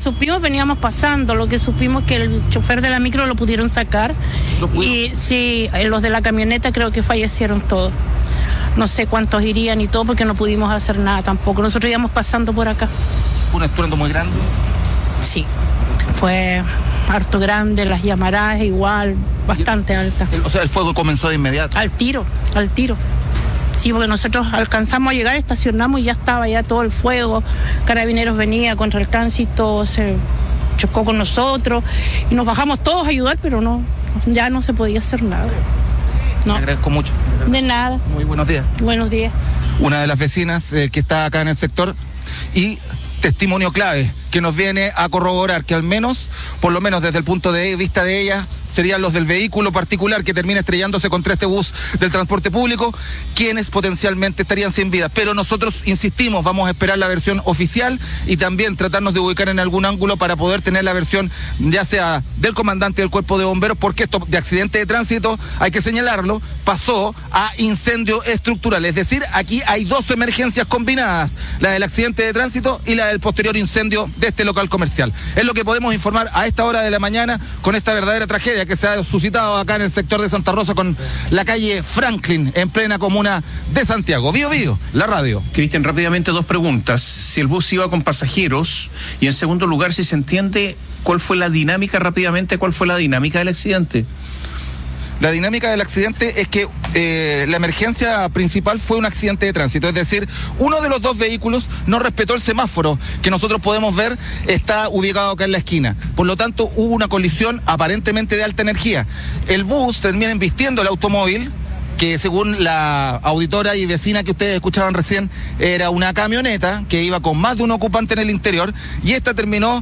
supimos, veníamos pasando, lo que supimos que el chofer de la micro lo pudieron sacar. Y sí, los de la camioneta creo que fallecieron todos. No sé cuántos irían y todo porque no pudimos hacer nada tampoco. Nosotros íbamos pasando por acá. ¿Fue un estruendo muy grande? Sí, fue harto grande, las llamaradas igual, bastante altas. O sea, el fuego comenzó de inmediato. Al tiro. Sí, porque nosotros alcanzamos a llegar, estacionamos y ya estaba ya todo el fuego. Carabineros venía contra el tránsito, se chocó con nosotros y nos bajamos todos a ayudar, pero no, ya no se podía hacer nada. No. Le agradezco mucho. De nada. Muy buenos días. Buenos días. Una de las vecinas que está acá en el sector y testimonio clave que nos viene a corroborar que al menos, por lo menos desde el punto de vista de ella, serían los del vehículo particular que termina estrellándose contra este bus del transporte público, quienes potencialmente estarían sin vida. Pero nosotros insistimos, vamos a esperar la versión oficial y también tratarnos de ubicar en algún ángulo para poder tener la versión ya sea del comandante del cuerpo de bomberos, porque esto de accidente de tránsito, hay que señalarlo, pasó a incendio estructural. Es decir, aquí hay dos emergencias combinadas, la del accidente de tránsito y la del posterior incendio de este local comercial. Es lo que podemos informar a esta hora de la mañana con esta verdadera tragedia que se ha suscitado acá en el sector de Santa Rosa con la calle Franklin, en plena comuna de Santiago. Bío Bío, la radio. Cristian, rápidamente dos preguntas. Si el bus iba con pasajeros y en segundo lugar, si se entiende cuál fue la dinámica del accidente. La dinámica del accidente es que la emergencia principal fue un accidente de tránsito, es decir, uno de los dos vehículos no respetó el semáforo que nosotros podemos ver, está ubicado acá en la esquina. Por lo tanto, hubo una colisión aparentemente de alta energía. El bus termina embistiendo el automóvil, que según la auditora y vecina que ustedes escuchaban recién, era una camioneta que iba con más de un ocupante en el interior, y esta terminó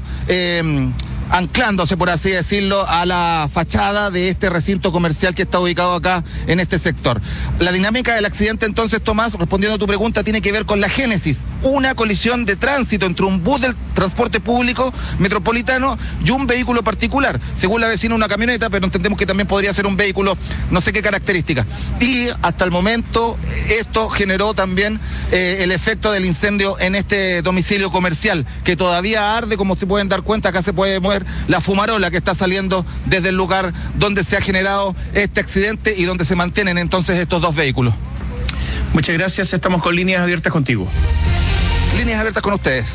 anclándose, por así decirlo, a la fachada de este recinto comercial que está ubicado acá en este sector. La dinámica del accidente, entonces, Tomás, respondiendo a tu pregunta, tiene que ver con la génesis. Una colisión de tránsito entre un bus del transporte público metropolitano y un vehículo particular. Según la vecina, una camioneta, pero entendemos que también podría ser un vehículo, no sé qué característica. Y hasta el momento, esto generó también el efecto del incendio en este domicilio comercial, que todavía arde, como se pueden dar cuenta. Acá se puede mover la fumarola que está saliendo desde el lugar donde se ha generado este accidente y donde se mantienen entonces estos dos vehículos. Muchas gracias, estamos con líneas abiertas contigo. Líneas abiertas con ustedes.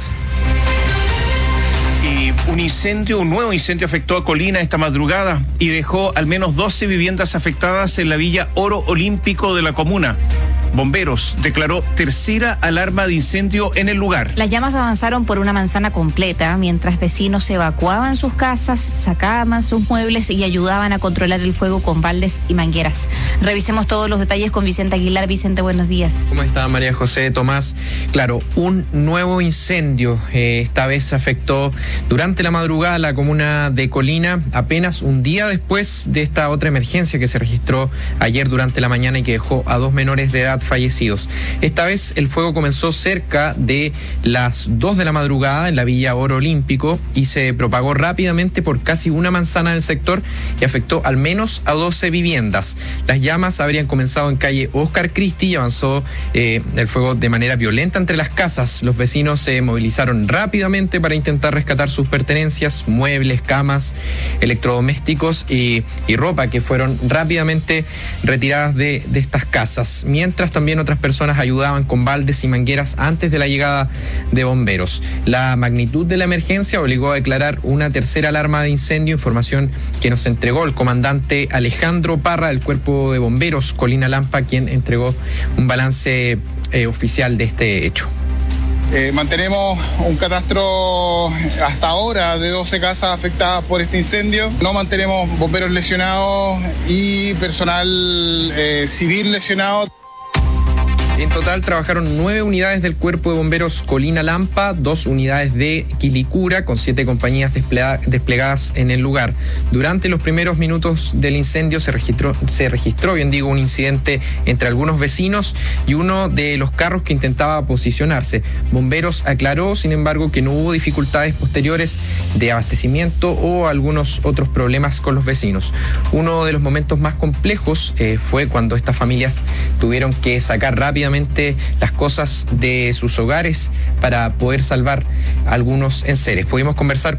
Y un nuevo incendio afectó a Colina esta madrugada y dejó al menos 12 viviendas afectadas en la Villa Oro Olímpico de la comuna. Bomberos declaró tercera alarma de incendio en el lugar. Las llamas avanzaron por una manzana completa, mientras vecinos evacuaban sus casas, sacaban sus muebles y ayudaban a controlar el fuego con baldes y mangueras. Revisemos todos los detalles con Vicente Aguilar. Vicente, buenos días. ¿Cómo está, María José, Tomás? Claro, un nuevo incendio. Esta vez afectó durante la madrugada a la comuna de Colina, apenas un día después de esta otra emergencia que se registró ayer durante la mañana y que dejó a 2 menores de edad fallecidos. Esta vez el fuego comenzó cerca de las 2 de la madrugada en la Villa Oro Olímpico y se propagó rápidamente por casi una manzana del sector y afectó al menos a 12 viviendas. Las llamas habrían comenzado en calle Oscar Cristi y avanzó el fuego de manera violenta entre las casas. Los vecinos se movilizaron rápidamente para intentar rescatar sus pertenencias, muebles, camas, electrodomésticos y ropa que fueron rápidamente retiradas de estas casas. Mientras también otras personas ayudaban con baldes y mangueras antes de la llegada de bomberos. La magnitud de la emergencia obligó a declarar una tercera alarma de incendio, información que nos entregó el comandante Alejandro Parra del Cuerpo de Bomberos Colina Lampa, quien entregó un balance oficial de este hecho. Mantenemos un catastro hasta ahora de 12 casas afectadas por este incendio. No mantenemos bomberos lesionados y personal civil lesionado. En total trabajaron 9 unidades del Cuerpo de Bomberos Colina Lampa, 2 unidades de Quilicura, con 7 compañías desplegadas en el lugar. Durante los primeros minutos del incendio se registró, un incidente entre algunos vecinos y uno de los carros que intentaba posicionarse. Bomberos aclaró, sin embargo, que no hubo dificultades posteriores de abastecimiento o algunos otros problemas con los vecinos. Uno de los momentos más complejos fue cuando estas familias tuvieron que sacar rápidamente las cosas de sus hogares para poder salvar algunos enseres. Pudimos conversar